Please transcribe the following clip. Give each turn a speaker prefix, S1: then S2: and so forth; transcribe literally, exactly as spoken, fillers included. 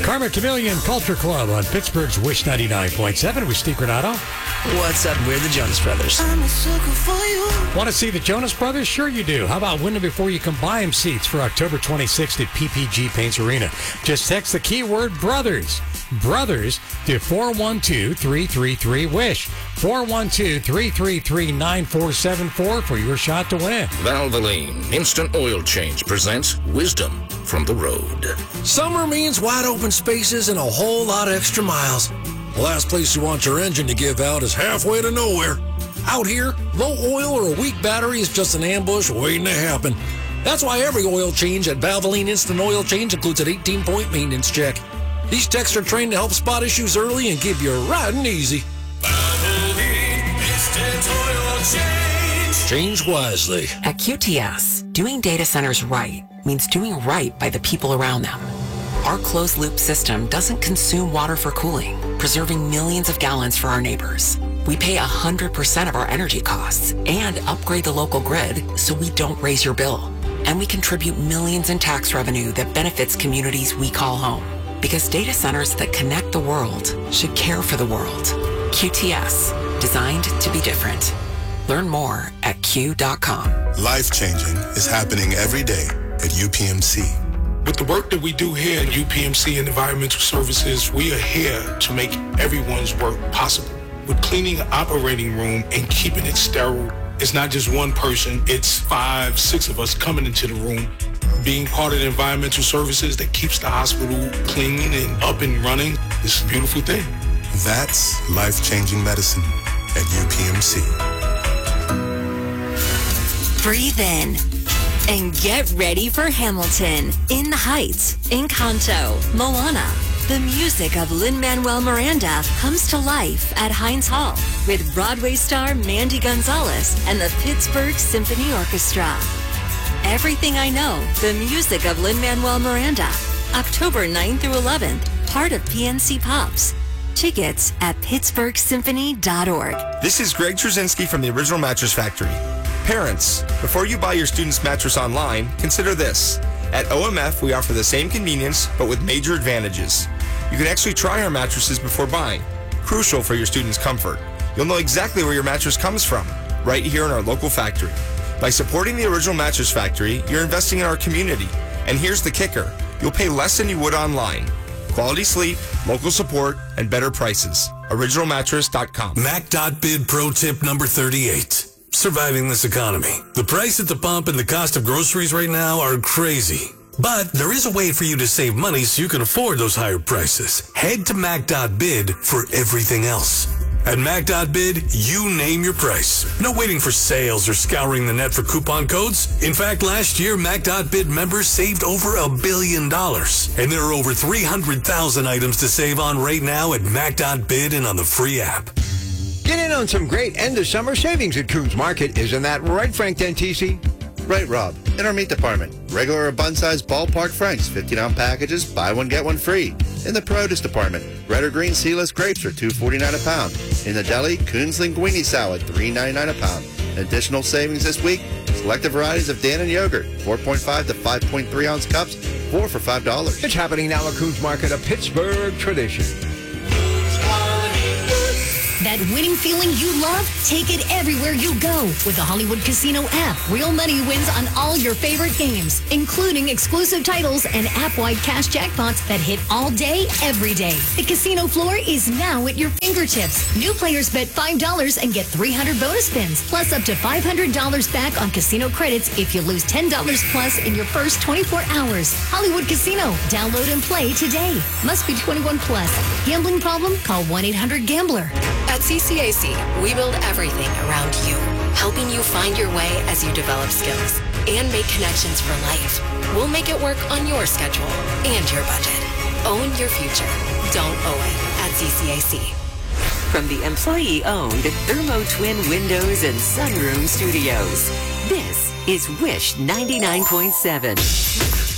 S1: Karma Chameleon Culture Club on Pittsburgh's Wish ninety-nine point seven with Steve Granado.
S2: What's up? We're the Jonas Brothers.
S3: I'm a sucker for you.
S1: Want to see the Jonas Brothers? Sure you do. How about winning before you can buy them seats for October twenty-sixth at P P G Paints Arena? Just text the keyword Brothers. Brothers to four one two, three three three, WISH. four one two, three three three, nine four seven four for your shot to win.
S4: Valvoline Instant Oil Change presents Wisdom from the Road.
S5: Summer means wide open spaces and a whole lot of extra miles. The last place you want your engine to give out is halfway to nowhere. Out here, low oil or a weak battery is just an ambush waiting to happen. That's why every oil change at Valvoline Instant Oil Change includes an eighteen-point maintenance check. These techs are trained to help spot issues early and keep you riding easy. Valvoline Instant Oil Change. Change wisely.
S6: At Q T S, doing data centers right means doing right by the people around them. Our closed-loop system doesn't consume water for cooling, preserving millions of gallons for our neighbors. We pay one hundred percent of our energy costs and upgrade the local grid so we don't raise your bill. And we contribute millions in tax revenue that benefits communities we call home. Because data centers that connect the world should care for the world. Q T S, designed to be different. Learn more at Q dot com.
S7: Life-changing is happening every day at U P M C.
S8: With the work that we do here at U P M C and Environmental Services, we are here to make everyone's work possible. With cleaning an operating room and keeping it sterile, it's not just one person, it's five, six of us coming into the room, being part of the environmental services that keeps the hospital clean and up and running. It's a beautiful thing.
S7: That's life-changing medicine at U P M C.
S9: Breathe in and get ready for Hamilton, In the Heights, Encanto, Moana. The music of Lin-Manuel Miranda comes to life at Heinz Hall with Broadway star Mandy Gonzalez and the Pittsburgh Symphony Orchestra. Everything I Know, the music of Lin-Manuel Miranda. October ninth through eleventh, part of P N C Pops. Tickets at pittsburgh symphony dot org.
S10: This is Greg Trzynski from the Original Mattress Factory. Parents, before you buy your student's mattress online, consider this. At O M F, we offer the same convenience, but with major advantages. You can actually try our mattresses before buying, crucial for your student's comfort. You'll know exactly where your mattress comes from, right here in our local factory. By supporting the Original Mattress Factory, you're investing in our community. And here's the kicker. You'll pay less than you would online. Quality sleep, local support, and better prices. original mattress dot com.
S5: Mac.bid pro tip number thirty-eight. Surviving this economy. The price at the pump and the cost of groceries right now are crazy. But there is a way for you to save money so you can afford those higher prices. Head to Mac.bid for everything else. At Mac.bid, you name your price. No waiting for sales or scouring the net for coupon codes. In fact, last year, Mac.bid members saved over a billion dollars. And there are over three hundred thousand items to save on right now at Mac.bid and on the free app.
S11: Get in on some great end-of-summer savings at Coons Market. Isn't that right, Frank Dentisi?
S12: Right, Rob. In our meat department, regular or bun-sized ballpark Franks, fifteen-ounce packages, buy one, get one free. In the produce department, red or green seedless grapes are two forty-nine a pound. In the deli, Coons Linguine salad, three ninety-nine a pound. Additional savings this week, selected varieties of Dannon yogurt, four point five to five point three ounce cups, four for five dollars.
S11: It's happening now at Coons Market, a Pittsburgh tradition.
S13: That winning feeling you love? Take it everywhere you go with the Hollywood Casino app. Real money wins on all your favorite games, including exclusive titles and app-wide cash jackpots that hit all day, every day. The casino floor is now at your fingertips. New players bet five dollars and get three hundred bonus spins, plus up to five hundred dollars back on casino credits if you lose ten dollars plus in your first twenty-four hours. Hollywood Casino. Download and play today. Must be twenty-one plus. Gambling problem? Call one eight hundred gambler.
S14: At C C A C, we build everything around you, helping you find your way as you develop skills and make connections for life. We'll make it work on your schedule and your budget. Own your future. Don't owe it at C C A C.
S6: From the employee-owned Thermo Twin Windows and Sunroom Studios, this is Wish ninety-nine point seven.